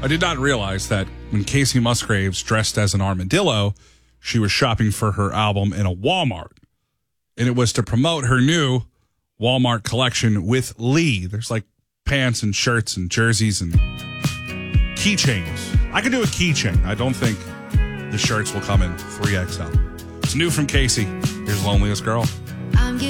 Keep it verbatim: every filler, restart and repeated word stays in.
I did not realize that when Casey Musgraves dressed as an armadillo, she was shopping for her album in a Walmart. And it was to promote her new Walmart collection with Lee. There's like pants and shirts and jerseys and keychains. I could do a keychain. I don't think the shirts will come in three X L. It's new from Casey. Here's Loneliest Girl. I'm